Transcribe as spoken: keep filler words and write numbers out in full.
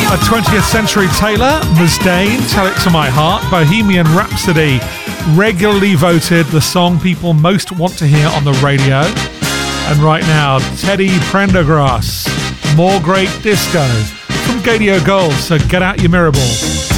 A twentieth Century Taylor, Mustaine, Tell It To My Heart, Bohemian Rhapsody, regularly voted the song people most want to hear on the radio. And right now, Teddy Pendergrass, More Great Disco, from Gadio Gold, so get out your mirror ball.